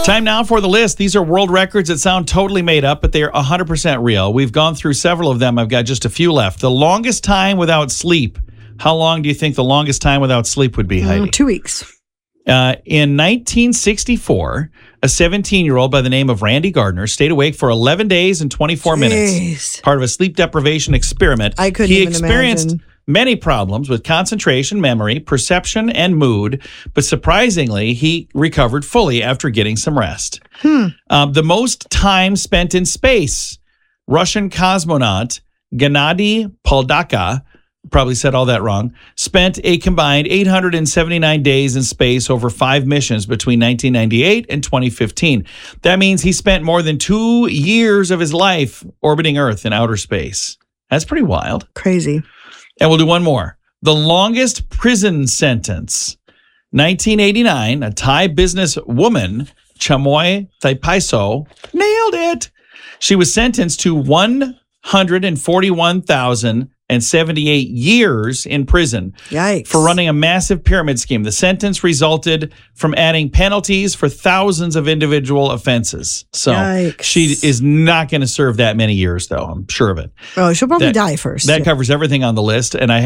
Time now for the list. These are world records that sound totally made up, but they are 100% real. We've gone through several of them. I've got just a few left. The longest time without sleep. How long do you think the longest time without sleep would be, Heidi? 2 weeks. In 1964, a 17-year-old by the name of Randy Gardner stayed awake for 11 days and 24 minutes. Part of a sleep deprivation experiment. I couldn't even experienced many problems with concentration, memory, perception, and mood, but surprisingly, he recovered fully after getting some rest. The most time spent in space, Russian cosmonaut Gennady Poldaka, probably said all that wrong, spent a combined 879 days in space over 5 missions between 1998 and 2015. That means he spent more than 2 years of his life orbiting Earth in outer space. That's pretty wild. Crazy. And we'll do one more. The longest prison sentence. 1989, a Thai businesswoman, Chamoy Thaipiso, nailed it. She was sentenced to 141,078 years in prison. Yikes. For running a massive pyramid scheme. The sentence resulted from adding penalties for thousands of individual offenses. So Yikes. She is not going to serve that many years, though. I'm sure of it. Oh, she'll probably die first. That covers everything on the list. And I